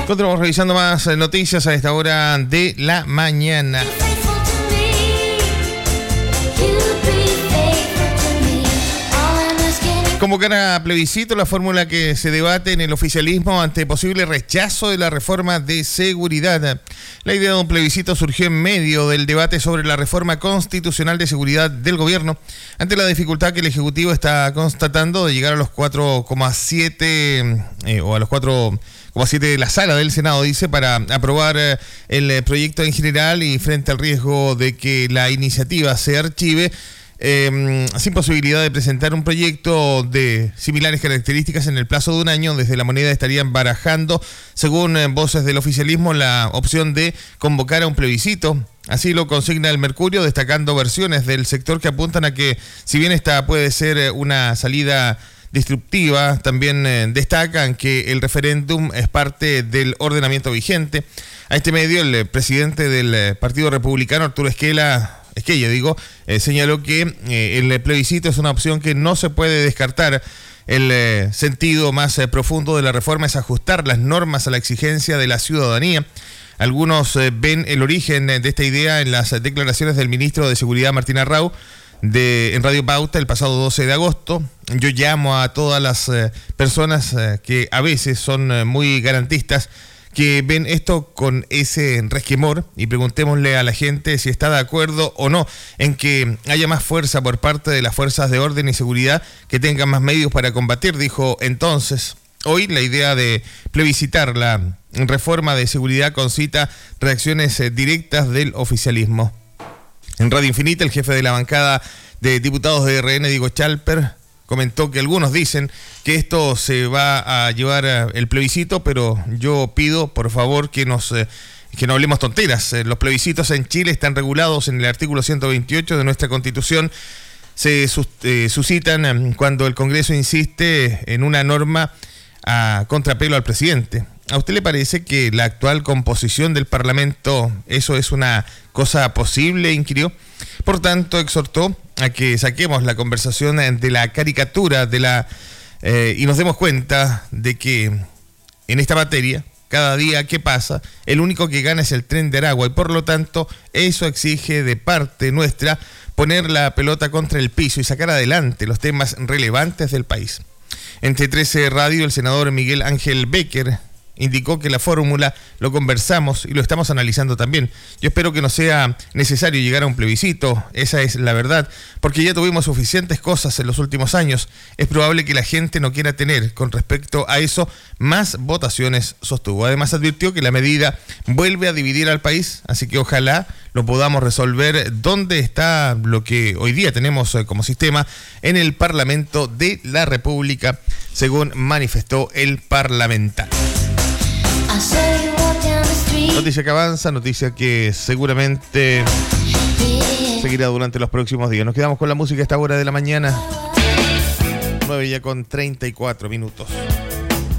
Continuamos revisando más noticias a esta hora de la mañana. Convocar a plebiscito la fórmula que se debate en el oficialismo ante posible rechazo de la reforma de seguridad. La idea de un plebiscito surgió en medio del debate sobre la reforma constitucional de seguridad del gobierno, ante la dificultad que el Ejecutivo está constatando de llegar a los 4,7 o a los 4,7 de la sala del Senado, dice, para aprobar el proyecto en general, y frente al riesgo de que la iniciativa se archive, sin posibilidad de presentar un proyecto de similares características en el plazo de un año, desde la moneda estarían barajando, según voces del oficialismo, la opción de convocar a un plebiscito. Así lo consigna el Mercurio, destacando versiones del sector que apuntan a que, si bien esta puede ser una salida disruptiva, también destacan que el referéndum es parte del ordenamiento vigente. A este medio, el presidente del Partido Republicano, Arturo Esquella, señaló que el plebiscito es una opción que no se puede descartar. El sentido más profundo de la reforma es ajustar las normas a la exigencia de la ciudadanía. Algunos ven el origen de esta idea en las declaraciones del ministro de Seguridad, Martín Arrau, en Radio Pauta el pasado 12 de agosto. Yo llamo a todas las personas que a veces son muy garantistas, que ven esto con ese resquemor, y preguntémosle a la gente si está de acuerdo o no en que haya más fuerza por parte de las fuerzas de orden y seguridad, que tengan más medios para combatir, dijo entonces. Hoy la idea de plebiscitar la reforma de seguridad concita reacciones directas del oficialismo. En Radio Infinita, el jefe de la bancada de diputados de RN, Diego Chalper, comentó que algunos dicen que esto se va a llevar el plebiscito, pero yo pido, por favor, que no hablemos tonteras. Los plebiscitos en Chile están regulados en el artículo 128 de nuestra Constitución. Se suscitan cuando el Congreso insiste en una norma a contrapelo al presidente. ¿A usted le parece que la actual composición del Parlamento, eso es una cosa posible?, inquirió. Por tanto, exhortó a que saquemos la conversación de la caricatura y nos demos cuenta de que en esta materia, cada día que pasa, el único que gana es el tren de Aragua, y por lo tanto eso exige de parte nuestra poner la pelota contra el piso y sacar adelante los temas relevantes del país. Entre 13 Radio, el senador Miguel Ángel Becker indicó que la fórmula lo conversamos y lo estamos analizando también. Yo espero que no sea necesario llegar a un plebiscito, esa es la verdad, porque ya tuvimos suficientes cosas en los últimos años. Es probable que la gente no quiera tener, con respecto a eso, más votaciones, sostuvo. Además, advirtió que la medida vuelve a dividir al país, así que ojalá lo podamos resolver donde está lo que hoy día tenemos como sistema, en el Parlamento de la República, según manifestó el parlamentario. Noticia que avanza, noticia que seguramente seguirá durante los próximos días. Nos quedamos con la música a esta hora de la mañana, 9 ya con 34 minutos.